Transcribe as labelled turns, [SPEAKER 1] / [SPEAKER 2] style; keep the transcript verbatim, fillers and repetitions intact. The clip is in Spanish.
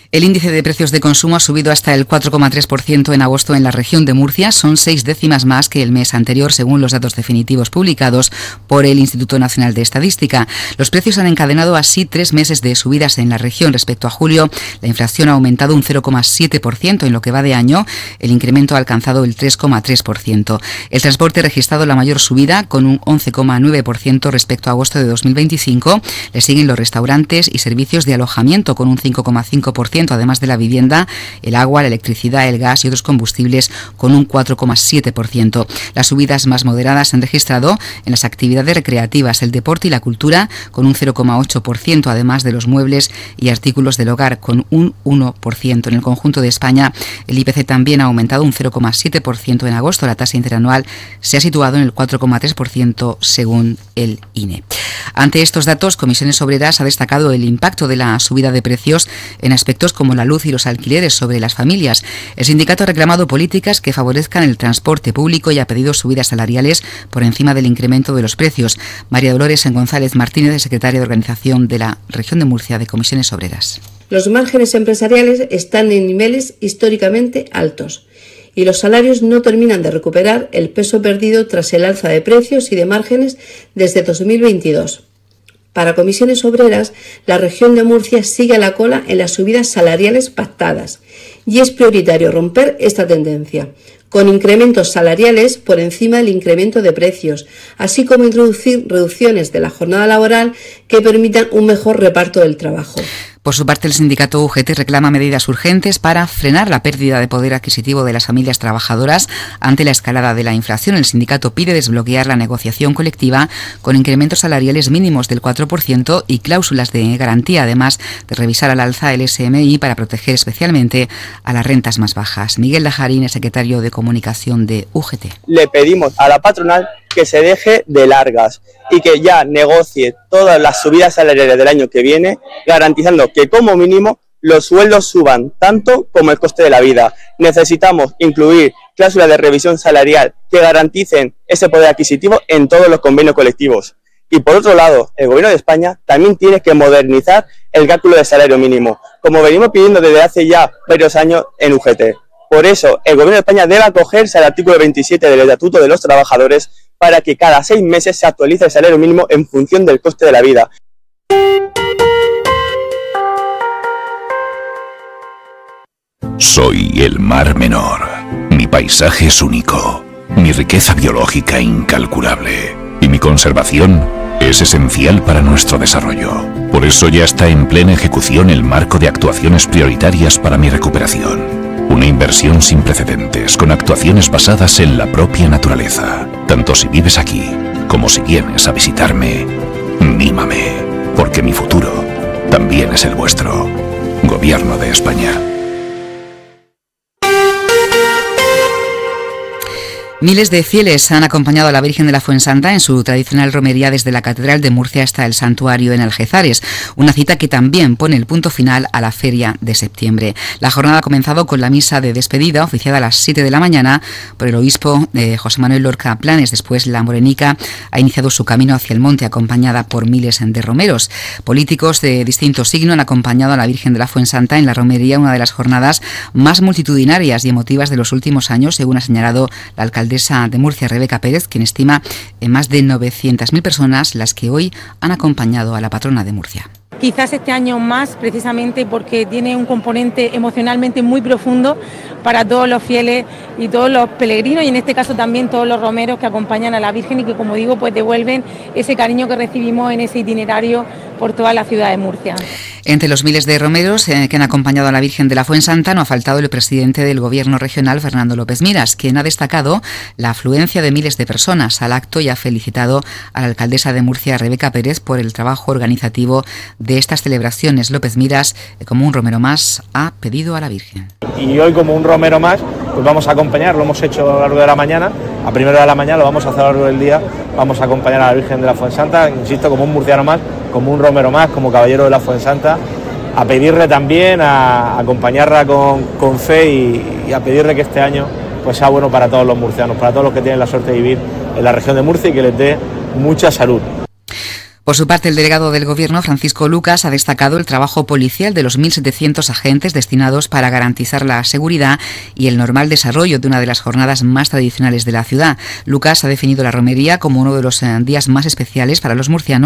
[SPEAKER 1] El índice de precios de consumo ha subido hasta el cuatro coma tres por ciento en agosto en la región de Murcia. Son seis décimas más que el mes anterior, según los datos definitivos publicados por el Instituto Nacional de Estadística. Los precios han encadenado así tres meses de subidas en la región. Respecto a julio, la inflación ha aumentado un cero coma siete por ciento. En lo que va de año, el incremento ha alcanzado el tres coma tres por ciento. El transporte ha registrado la mayor subida, con un once coma nueve por ciento respecto a agosto de dos mil veinticinco. Le siguen los restaurantes y servicios de alojamiento, con un cinco coma cinco por ciento, además de la vivienda, el agua, la electricidad, el gas y otros combustibles, con un cuatro coma siete por ciento. Las subidas más moderadas se han registrado en las actividades recreativas, el deporte y la cultura, con un cero coma ocho por ciento, además de los muebles y artículos del hogar, con un uno por ciento. En el conjunto de España, el I P C también ha aumentado un cero coma siete por ciento en agosto. La tasa interanual se ha situado en el cuatro coma tres por ciento, según el I N E. Ante estos datos, Comisiones Obreras ha destacado el impacto de la subida de precios en aspectos como la luz y los alquileres sobre las familias. El sindicato ha reclamado políticas que favorezcan el transporte público y ha pedido subidas salariales por encima del incremento de los precios. María Dolores González Martínez, secretaria de Organización de la Región de Murcia de Comisiones Obreras.
[SPEAKER 2] Los márgenes empresariales están en niveles históricamente altos y los salarios no terminan de recuperar el peso perdido tras el alza de precios y de márgenes desde dos mil veintidós. Para Comisiones Obreras, la región de Murcia sigue a la cola en las subidas salariales pactadas y es prioritario romper esta tendencia, con incrementos salariales por encima del incremento de precios, así como introducir reducciones de la jornada laboral que permitan un mejor reparto del trabajo.
[SPEAKER 1] Por su parte, el sindicato U G T reclama medidas urgentes para frenar la pérdida de poder adquisitivo de las familias trabajadoras ante la escalada de la inflación. El sindicato pide desbloquear la negociación colectiva con incrementos salariales mínimos del cuatro por ciento y cláusulas de garantía, además de revisar al alza el S M I para proteger especialmente a las rentas más bajas. Miguel Lajarín es secretario de Comunicación de U G T.
[SPEAKER 3] Le pedimos a la patronal que se deje de largas y que ya negocie todas las subidas salariales del año que viene, garantizando que como mínimo los sueldos suban tanto como el coste de la vida. Necesitamos incluir cláusulas de revisión salarial que garanticen ese poder adquisitivo en todos los convenios colectivos. Y por otro lado, el Gobierno de España también tiene que modernizar el cálculo de salario mínimo, como venimos pidiendo desde hace ya varios años en U G T. Por eso, el Gobierno de España debe acogerse al artículo veintisiete del Estatuto de los Trabajadores para que cada seis meses se actualice el salario mínimo en función del coste de la vida.
[SPEAKER 4] Soy el Mar Menor. Mi paisaje es único, mi riqueza biológica incalculable y mi conservación es esencial para nuestro desarrollo. Por eso ya está en plena ejecución el marco de actuaciones prioritarias para mi recuperación. Una inversión sin precedentes, con actuaciones basadas en la propia naturaleza. Tanto si vives aquí, como si vienes a visitarme, mímame, porque mi futuro también es el vuestro. Gobierno de España.
[SPEAKER 1] Miles de fieles han acompañado a la Virgen de la Fuensanta en su tradicional romería desde la Catedral de Murcia hasta el santuario en Algeciras, una cita que también pone el punto final a la feria de septiembre. La jornada ha comenzado con la misa de despedida, oficiada a las siete de la mañana por el obispo eh, José Manuel Lorca Planes. Después, la morenica ha iniciado su camino hacia el monte, acompañada por miles de romeros. Políticos de distinto signo han acompañado a la Virgen de la Fuensanta en la romería, una de las jornadas más multitudinarias y emotivas de los últimos años, según ha señalado la alcaldesa de Murcia, Rebeca Pérez, quien estima en más de novecientas mil personas las que hoy han acompañado a la patrona de Murcia.
[SPEAKER 5] Quizás este año más, precisamente porque tiene un componente emocionalmente muy profundo para todos los fieles y todos los peregrinos, y en este caso también todos los romeros que acompañan a la Virgen y que, como digo, pues devuelven ese cariño que recibimos en ese itinerario por toda la ciudad de Murcia.
[SPEAKER 1] Entre los miles de romeros eh, que han acompañado a la Virgen de la Fuensanta no ha faltado el presidente del Gobierno regional, Fernando López Miras, quien ha destacado la afluencia de miles de personas al acto y ha felicitado a la alcaldesa de Murcia, Rebeca Pérez, por el trabajo organizativo de estas celebraciones. López Miras, eh, como un romero más, ha pedido a la Virgen.
[SPEAKER 6] Y hoy, como un romero más, pues vamos a acompañar, lo hemos hecho a lo largo de la mañana, a primera hora de la mañana, lo vamos a hacer a lo largo del día, vamos a acompañar a la Virgen de la Fuensanta, insisto, como un murciano más, como un romero más, como caballero de la Fuensanta, a pedirle también, a, a acompañarla con, con fe y, y a pedirle que este año pues sea bueno para todos los murcianos, para todos los que tienen la suerte de vivir en la región de Murcia y que les dé mucha salud.
[SPEAKER 1] Por su parte, el delegado del Gobierno, Francisco Lucas, ha destacado el trabajo policial de los mil setecientos agentes destinados para garantizar la seguridad y el normal desarrollo de una de las jornadas más tradicionales de la ciudad. Lucas ha definido la romería como uno de los días más especiales para los murcianos